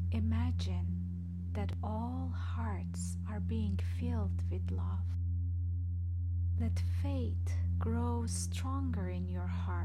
Imagine that all hearts are being filled with love. Let faith grow stronger in your heart